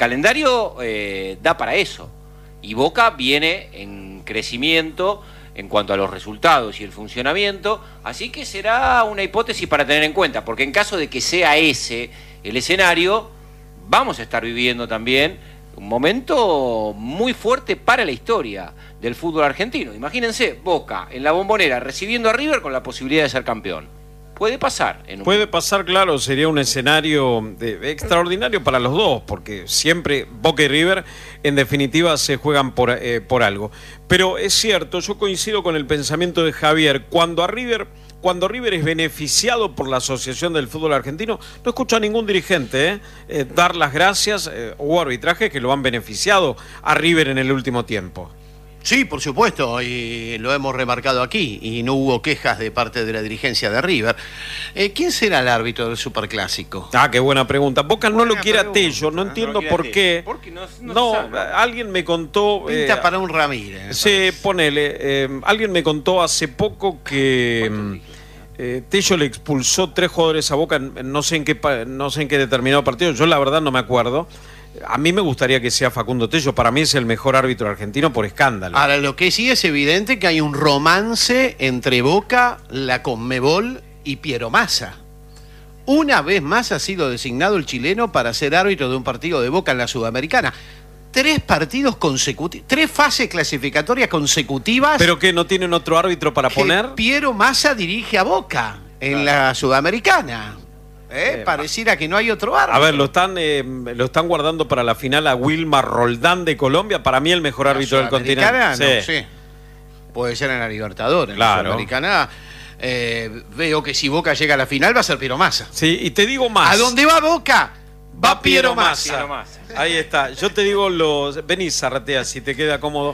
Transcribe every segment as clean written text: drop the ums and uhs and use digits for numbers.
calendario da para eso. Y Boca viene en crecimiento en cuanto a los resultados y el funcionamiento, así que será una hipótesis para tener en cuenta, porque en caso de que sea ese el escenario, vamos a estar viviendo también un momento muy fuerte para la historia del fútbol argentino. Imagínense, Boca en la Bombonera recibiendo a River con la posibilidad de ser campeón. Puede pasar. Puede pasar, claro, sería un escenario extraordinario para los dos, porque siempre Boca y River, en definitiva, se juegan por algo. Pero es cierto, yo coincido con el pensamiento de Javier, cuando River es beneficiado por la Asociación del Fútbol Argentino, no escucho a ningún dirigente dar las gracias o arbitrajes que lo han beneficiado a River en el último tiempo. Sí, por supuesto, y lo hemos remarcado aquí, y no hubo quejas de parte de la dirigencia de River. ¿Quién será el árbitro del Superclásico? Ah, qué buena pregunta. Boca no lo quiere a Tello, no entiendo por qué. Porque no, alguien me contó... Pinta para un Ramírez. Sí, ponele. Alguien me contó hace poco que Tello le expulsó 3 jugadores a Boca, no sé en qué determinado partido, yo la verdad no me acuerdo. A mí me gustaría que sea Facundo Tello, para mí es el mejor árbitro argentino por escándalo. Ahora, lo que sí es evidente que hay un romance entre Boca, la Conmebol y Piero Massa. Una vez más ha sido designado el chileno para ser árbitro de un partido de Boca en la Sudamericana. 3 partidos consecutivos, 3 fases clasificatorias consecutivas. ¿Pero qué, no tienen otro árbitro para poner? Piero Massa dirige a Boca en la Sudamericana. Pareciera que no hay otro árbitro. A ver, lo están guardando para la final a Wilmar Roldán de Colombia, para mí el mejor árbitro del continente. No sé. Puede ser en la Libertadores. Claro. En la Sudamericana veo que si Boca llega a la final va a ser Piero Massa. Sí, y te digo más. ¿A dónde va Boca? Va Piero Massa. Ahí está. Yo te digo vení, Zarratea, si te queda cómodo.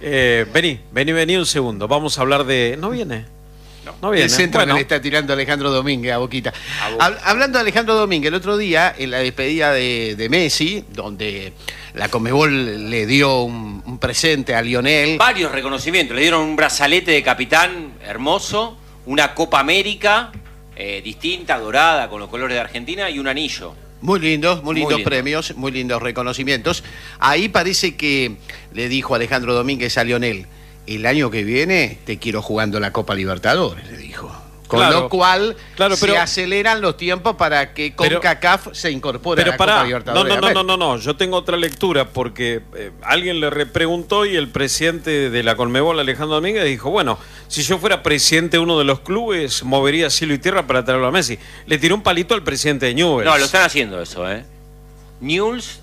Vení un segundo. Vamos a hablar de... ¿No viene? No viene. El centro que le está tirando Alejandro Domínguez a Boquita. Hablando de Alejandro Domínguez, el otro día, en la despedida de Messi, donde la Conmebol le dio un presente a Lionel. Varios reconocimientos. Le dieron un brazalete de capitán hermoso, una Copa América distinta, dorada, con los colores de Argentina, y un anillo. Muy lindos premios, muy lindos reconocimientos. Ahí parece que le dijo Alejandro Domínguez a Lionel: el año que viene te quiero jugando la Copa Libertadores, le dijo. Con lo cual se aceleran los tiempos para que CONCACAF se incorpore a la Copa Libertadores. No, yo tengo otra lectura, porque alguien le repreguntó y el presidente de la Conmebol, Alejandro Domínguez, dijo, bueno, si yo fuera presidente de uno de los clubes, movería cielo y tierra para traerlo a Messi. Le tiró un palito al presidente de Newell's. No, lo están haciendo eso, Newell's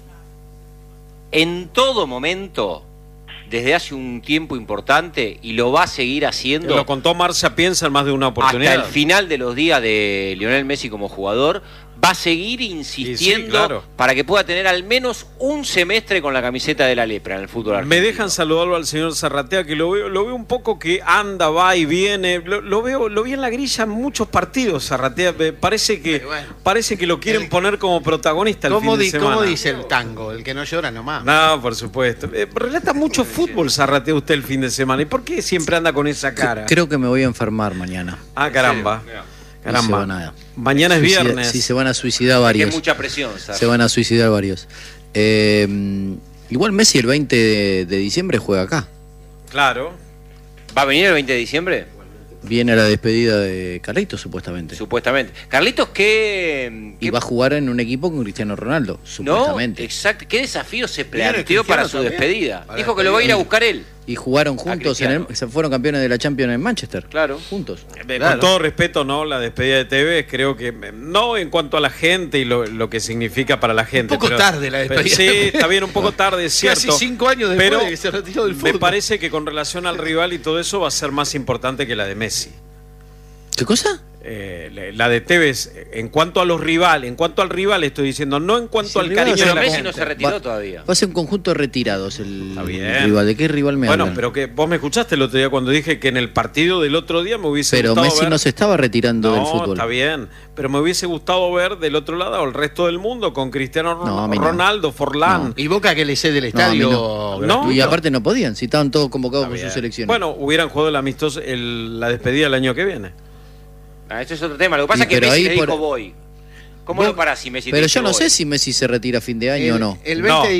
en todo momento, desde hace un tiempo importante, y lo va a seguir haciendo. Lo contó Marcia Piensa en más de una oportunidad. Hasta el final de los días de Lionel Messi como jugador, va a seguir insistiendo para que pueda tener al menos un semestre con la camiseta de la lepra en el fútbol argentino. Me dejan saludarlo al señor Zarratea, que lo veo un poco que anda, va y viene. Lo vi en la grilla en muchos partidos, Zarratea. Parece que lo quieren poner como protagonista el fin de semana. ¿Cómo dice el tango? El que no llora nomás. No, por supuesto. Relata mucho fútbol, Zarratea, usted el fin de semana. ¿Y por qué siempre anda con esa cara? Creo que me voy a enfermar mañana. Ah, caramba. Caramba. Mañana es viernes. Sí, se van a suicidar varios. Hay mucha presión, ¿sabes? Se van a suicidar varios. Igual Messi el 20 de diciembre juega acá. Claro. ¿Va a venir el 20 de diciembre? Viene a la despedida de Carlitos, supuestamente. Supuestamente. Carlitos, y va a jugar en un equipo con Cristiano Ronaldo, supuestamente. No, exacto. ¿Qué desafío se planteó para su despedida? Dijo que lo va a ir a buscar él. Y jugaron juntos, se fueron campeones de la Champions en Manchester. Claro. Juntos. Con todo respeto, ¿no? La despedida de Tevez, creo que no en cuanto a la gente y lo que significa para la gente. Un poco tarde la despedida. Sí, está bien, un poco tarde, es cierto. Casi 5 años después de que se retiró del fútbol. Me parece que con relación al rival y todo eso va a ser más importante que la de Messi. ¿Qué cosa? La de Tevez, en cuanto al rival estoy diciendo, no en cuanto al cariño de la Messi gente. no se retiró todavía. Va a ser un conjunto de retirados el rival. ¿De qué rival me hablan? Bueno, pero que vos me escuchaste el otro día cuando dije que en el partido del otro día me hubiese gustado ver... Pero Messi no se estaba retirando del fútbol. Está bien, pero me hubiese gustado ver del otro lado el resto del mundo con Cristiano Ronaldo, Forlán. No. Y Boca que le cede el estadio. Y aparte no podían, si estaban todos convocados por sus selecciones. Bueno, hubieran jugado el amistoso, la despedida el año que viene. Este es otro tema. Lo que pasa es que Messi le dijo voy. ¿Cómo lo parás si Messi Pero te yo no dice sé si Messi se retira a fin de año o no. El 20 No. de